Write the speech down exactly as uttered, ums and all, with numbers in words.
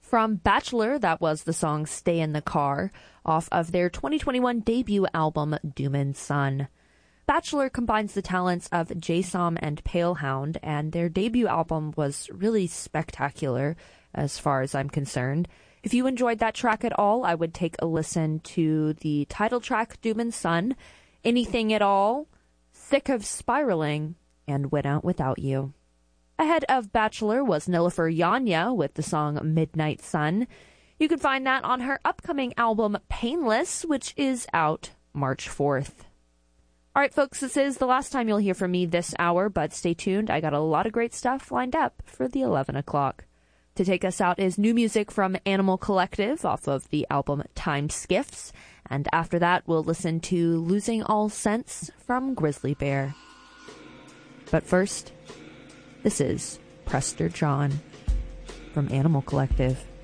From Bachelor, that was the song Stay in the Car, off of their twenty twenty-one debut album, Doom and Sun. Bachelor combines the talents of J-Som and Palehound, and their debut album was really spectacular, as far as I'm concerned. If you enjoyed that track at all, I would take a listen to the title track, Doom and Sun, Anything at All, Sick of Spiraling, and Went Out Without You. Ahead of Bachelor was Nilüfer Yanya with the song Midnight Sun. You can find that on her upcoming album Painless, which is out March fourth. All right, folks, this is the last time you'll hear from me this hour, but stay tuned. I got a lot of great stuff lined up for the eleven o'clock. To take us out is new music from Animal Collective off of the album Time Skiffs. And after that, we'll listen to Losing All Sense from Grizzly Bear. But first, this is Prester John from Animal Collective.